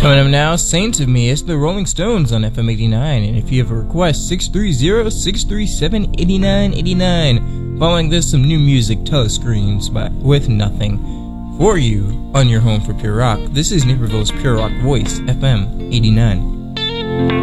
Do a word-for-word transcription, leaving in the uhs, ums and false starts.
Coming up now, Saints of Me, it's the Rolling Stones on F M eighty-nine, and if you have a request, six three zero, six three seven, eight nine eight nine. Following this, some new music, Telescreens by With Nothing, for you on your home for Pure Rock. This is Naperville's Pure Rock Voice, F M eighty-nine.